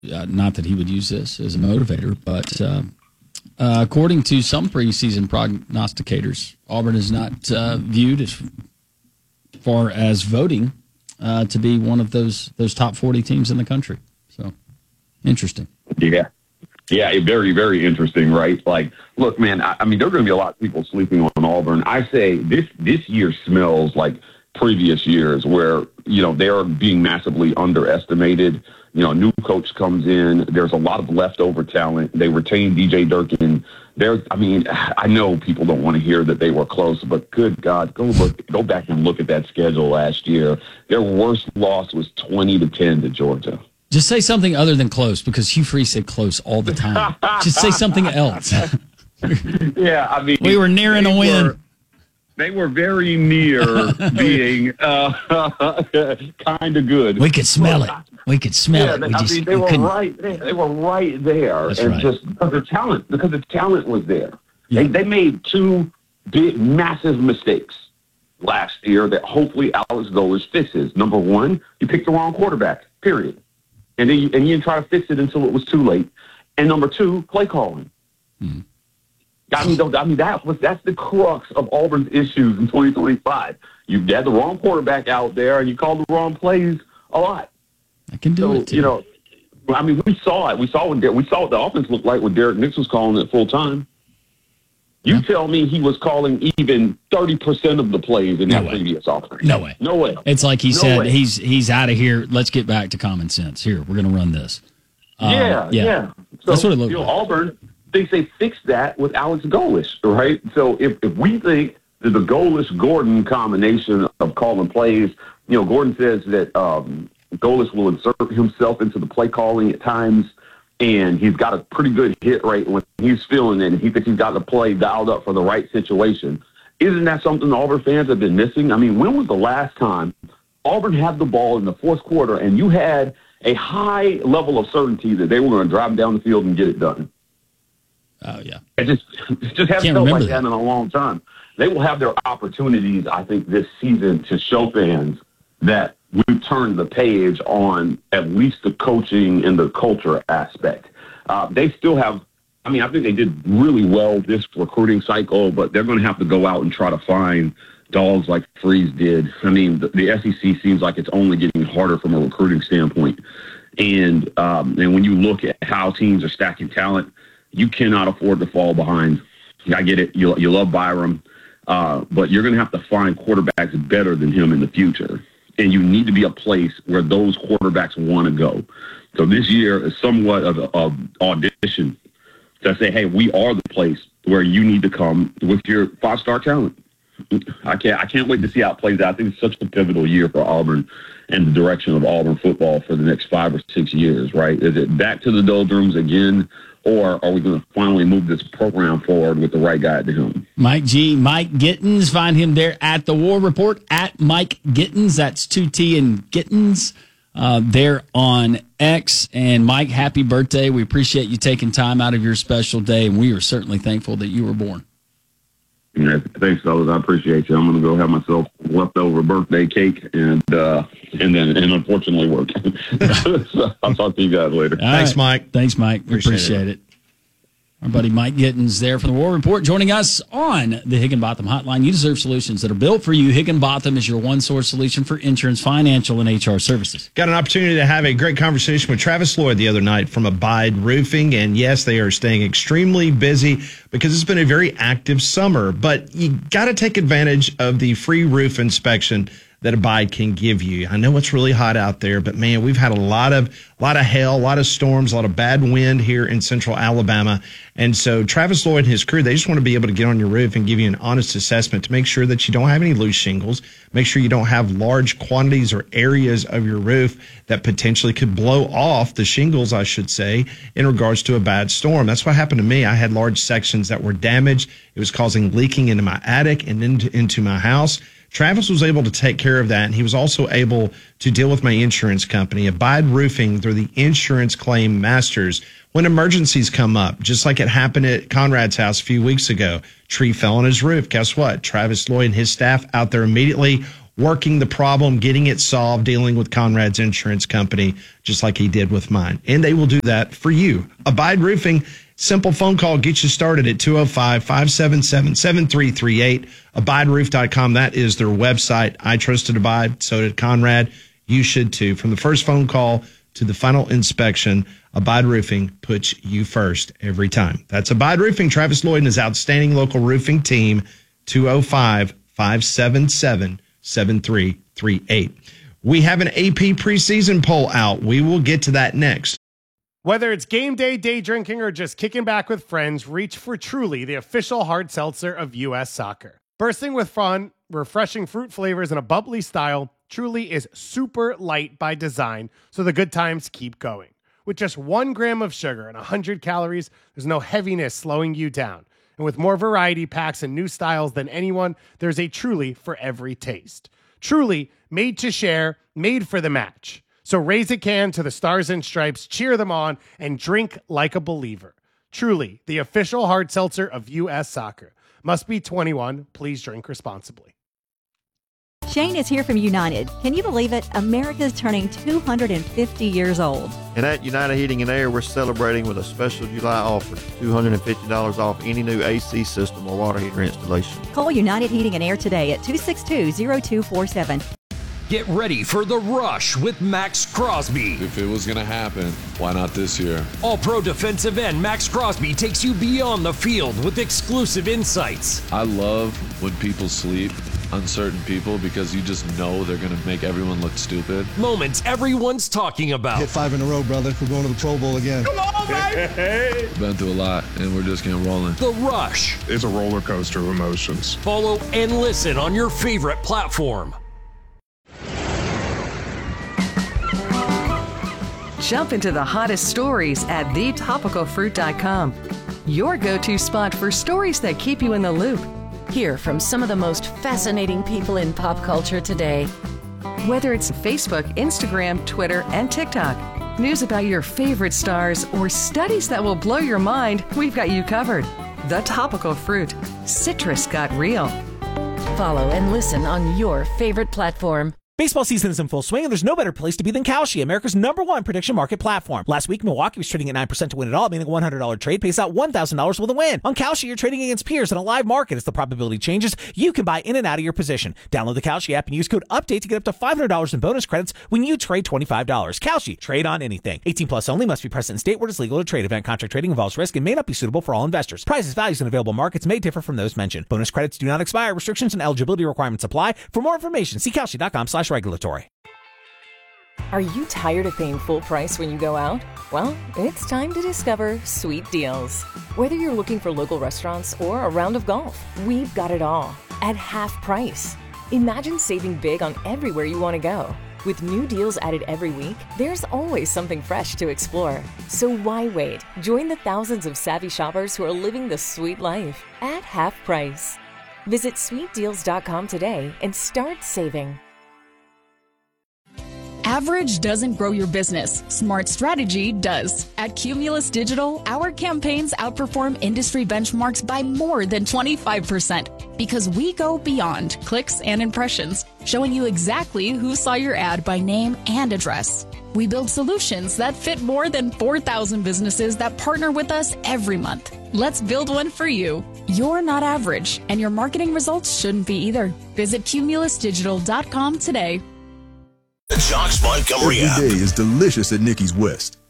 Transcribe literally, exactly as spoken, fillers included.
Uh, not that he would use this as a motivator, but uh, uh, according to some preseason prognosticators, Auburn is not uh, viewed as far as voting uh, to be one of those those top forty teams in the country. So, interesting. Yeah. Yeah, very, very interesting, right? Like, look, man, I, I mean, there are going to be a lot of people sleeping on Auburn. I say this this year smells like previous years where, you know, they're being massively underestimated. You know, a new coach comes in. There's a lot of leftover talent. They retain D J Durkin. There's, I mean, I know people don't want to hear that they were close, but good God, go look, go back and look at that schedule last year. Their worst loss was twenty to ten to Georgia. Just say something other than close, because Hugh Freeze said close all the time. Just say something else. Yeah, I mean, we were nearing a win. Were, they were very near being uh, kind of good. We could smell it. We could smell yeah, it. We I just, mean, they we were couldn't. right there. They were right there, That's and right. just because the talent, because the talent was there. Yeah. They, they made two big, massive mistakes last year that hopefully Alex Golesh fixes. Number one, you picked the wrong quarterback. Period. And then you, and you didn't try to fix it until it was too late. And number two, play calling. Hmm. I mean, I mean that was that's the crux of Auburn's issues in twenty twenty-five. You had the wrong quarterback out there, and you called the wrong plays a lot. I can do so, it too. You know, I mean, we saw it. We saw what we saw what the offense looked like when Derek Nix was calling it full time. You yeah. tell me he was calling even thirty percent of the plays in no that way. previous offense. No way. No way. It's like he no said, way. he's he's out of here. Let's get back to common sense. Here, we're going to run this. Um, yeah, yeah, yeah. So, That's what it looked you know, like. Auburn thinks they fixed that with Alex Golesh, right? So if, if we think that the Golesh-Gordon combination of calling plays, you know, Gordon says that um, Golesh will insert himself into the play calling at times, and he's got a pretty good hit rate when he's feeling it, and he thinks he's got the play dialed up for the right situation. Isn't that something the Auburn fans have been missing? I mean, when was the last time Auburn had the ball in the fourth quarter and you had a high level of certainty that they were going to drive down the field and get it done? Oh, yeah. It just, it just hasn't felt like that in a long time. They will have their opportunities, I think, this season to show fans that we've turned the page on at least the coaching and the culture aspect. Uh, they still have, I mean, I think they did really well this recruiting cycle, but they're going to have to go out and try to find dogs like Freeze did. I mean, the, the S E C seems like it's only getting harder from a recruiting standpoint. And, um, and when you look at how teams are stacking talent, you cannot afford to fall behind. I get it. You, you love Byram, uh, but you're going to have to find quarterbacks better than him in the future. And you need to be a place where those quarterbacks want to go. So this year is somewhat of an audition to say, hey, we are the place where you need to come with your five-star talent. I can't I can't wait to see how it plays out. I think it's such a pivotal year for Auburn and the direction of Auburn football for the next five or six years, right? Is it back to the doldrums again, or are we going to finally move this program forward with the right guy at the helm? Mike G, Mike Gittins, find him there at the War Report, at Mike Gittins. That's two T and Gittins uh, there on X. And Mike, happy birthday. We appreciate you taking time out of your special day, and we are certainly thankful that you were born. Yeah, thanks, fellas. I appreciate you. I'm going to go have myself leftover birthday cake and uh, and then and unfortunately work. So I'll talk to you guys later. All Thanks, right. Mike. Thanks, Mike. We appreciate, appreciate it. it. Our buddy Mike Gittins there from the War Report joining us on the Higginbotham Hotline. You deserve solutions that are built for you. Higginbotham is your one-source solution for insurance, financial, and H R services. Got an opportunity to have a great conversation with Travis Lloyd the other night from Abide Roofing. And yes, they are staying extremely busy because it's been a very active summer. But you got to take advantage of the free roof inspection that Abide can give you. I know it's really hot out there, but man, we've had a lot of a lot of hail, a lot of storms, a lot of bad wind here in central Alabama. And so Travis Lloyd and his crew, they just want to be able to get on your roof and give you an honest assessment to make sure that you don't have any loose shingles, make sure you don't have large quantities or areas of your roof that potentially could blow off the shingles, I should say, in regards to a bad storm. That's what happened to me. I had large sections that were damaged. It was causing leaking into my attic and into, into my house. Travis was able to take care of that, and he was also able to deal with my insurance company, Abide Roofing. They're the insurance claim masters. When emergencies come up, just like it happened at Conrad's house a few weeks ago, tree fell on his roof. Guess what? Travis Lloyd and his staff out there immediately working the problem, getting it solved, dealing with Conrad's insurance company, just like he did with mine. And they will do that for you. Abide Roofing, simple phone call, get you started at two oh five, five seven seven, seven three three eight. abide roof dot com, that is their website. I trusted Abide, so did Conrad. You should too. From the first phone call to the final inspection, Abide Roofing puts you first every time. That's Abide Roofing. Travis Lloyd and his outstanding local roofing team, two oh five, five seven seven, seven three three eight. We have an A P preseason poll out. We will get to that next. Whether it's game day, day drinking, or just kicking back with friends, reach for Truly, the official hard seltzer of U S Soccer. Bursting with fun, refreshing fruit flavors, and a bubbly style, Truly is super light by design, so the good times keep going. With just one gram of sugar and one hundred calories, there's no heaviness slowing you down. And with more variety packs and new styles than anyone, there's a Truly for every taste. Truly, made to share, made for the match. So raise a can to the Stars and Stripes, cheer them on, and drink like a believer. Truly, the official hard seltzer of U S Soccer. Must be twenty-one. Please drink responsibly. Shane is here from United. Can you believe it? America's turning two hundred fifty years old. And at United Heating and Air, we're celebrating with a special July offer, two hundred fifty dollars off any new A C system or water heater installation. Call United Heating and Air today at two six two, zero two four seven. Get ready for The Rush with Max Crosby. If it was going to happen, why not this year? All-pro defensive end Max Crosby takes you beyond the field with exclusive insights. I love when people sleep, uncertain people, because you just know they're going to make everyone look stupid. Moments everyone's talking about. Hit five in a row, brother. We're going to the Pro Bowl again. Come on, baby! Been through a lot, and we're just getting rolling. The Rush. It's a roller coaster of emotions. Follow and listen on your favorite platform. Jump into the hottest stories at the topical fruit dot com. Your go-to spot for stories that keep you in the loop. Hear from some of the most fascinating people in pop culture today. Whether it's Facebook, Instagram, Twitter, and TikTok, news about your favorite stars, or studies that will blow your mind, we've got you covered. The Topical Fruit. Citrus got real. Follow and listen on your favorite platform. Baseball season is in full swing, and there's no better place to be than Kalshi, America's number one prediction market platform. Last week, Milwaukee was trading at nine percent to win it all, meaning a one hundred dollars trade pays out one thousand dollars with a win. On Kalshi, you're trading against peers in a live market. As the probability changes, you can buy in and out of your position. Download the Kalshi app and use code UPDATE to get up to five hundred dollars in bonus credits when you trade twenty-five dollars. Kalshi, trade on anything. eighteen plus only, must be present in state where it is legal to trade. Event contract trading involves risk and may not be suitable for all investors. Prices, values, and available markets may differ from those mentioned. Bonus credits do not expire. Restrictions and eligibility requirements apply. For more information, see Kalshi dot com slash regulatory. Are you tired of paying full price when you go out? Well, it's time to discover Sweet Deals. Whether you're looking for local restaurants or a round of golf, we've got it all at half price. Imagine saving big on everywhere you want to go. With new deals added every week, there's always something fresh to explore. So why wait? Join the thousands of savvy shoppers who are living the sweet life at half price. Visit sweet deals dot com today and start saving. Average doesn't grow your business. Smart strategy does. At Cumulus Digital, our campaigns outperform industry benchmarks by more than twenty-five percent because we go beyond clicks and impressions, showing you exactly who saw your ad by name and address. We build solutions that fit more than four thousand businesses that partner with us every month. Let's build one for you. You're not average, and your marketing results shouldn't be either. Visit cumulus digital dot com today. The Jocks Montgomery app. Every day is delicious at Nikki's West.